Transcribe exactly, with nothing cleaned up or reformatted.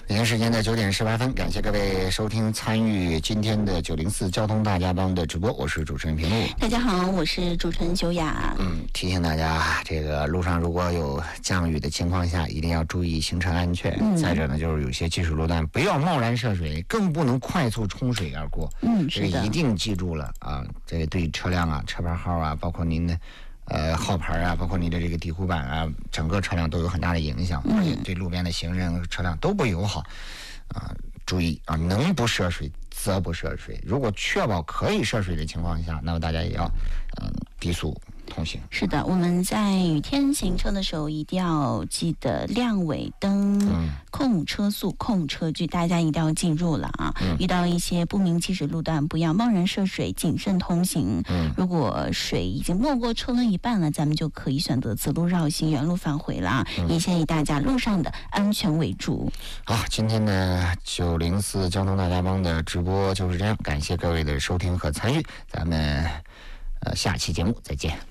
北京时间的九点十八分，感谢各位收听参与今天的九零四交通大家帮的直播，我是主持人平路。 大家好，我是主持人修雅。 嗯，提醒大家，这个路上如果有降雨的情况下，一定要注意行车安全。嗯、再者呢，就是有些技术路段不要贸然涉水，更不能快速冲水而过。 嗯， 这个一定记住了啊！这个对车辆啊、车牌号啊，包括您的。呃，号牌啊，包括你的这个底护板啊，整个车辆都有很大的影响，而且对路边的行人和车辆都不友好啊、呃。注意啊，能不涉水则不涉水。如果确保可以涉水的情况下，那么大家也要嗯、呃、低速通行。 是的，我们在雨天行车的时候一定要记得亮尾灯、嗯、控车速、控车距，大家一定要记住了啊！嗯、遇到一些不明起始路段，不要贸然涉水，谨慎通行。嗯，如果水已经没过车轮一半了，咱们就可以选择此路绕行，原路返回了。嗯、也建议大家路上的安全为主。 好，今天的九零四交通大家帮的直播就是这样，感谢各位的收听和参与，咱们呃下期节目再见。